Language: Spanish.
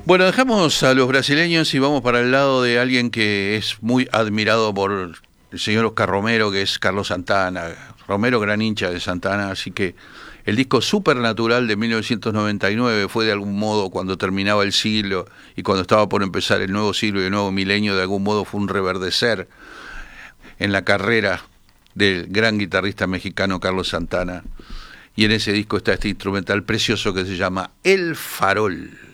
Bueno, dejamos a los brasileños y vamos para el lado de alguien que es muy admirado por el señor Oscar Romero, que es Carlos Santana. Romero, gran hincha de Santana, así que el disco Supernatural de 1999 fue de algún modo cuando terminaba el siglo y cuando estaba por empezar el nuevo siglo y el nuevo milenio, de algún modo fue un reverdecer en la carrera del gran guitarrista mexicano Carlos Santana. Y en ese disco está este instrumental precioso que se llama El Farol.